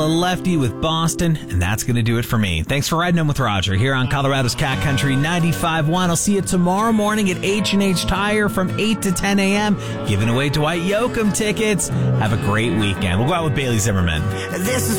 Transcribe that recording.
left you with Boston, and that's going to do it for me. Thanks for riding in with Roger here on Colorado's Cat Country 95.1. I'll see you tomorrow morning at H&H Tire from 8 to 10 a.m. Giving away Dwight Yoakam tickets. Have a great weekend. We'll go out with Bailey Zimmerman. This is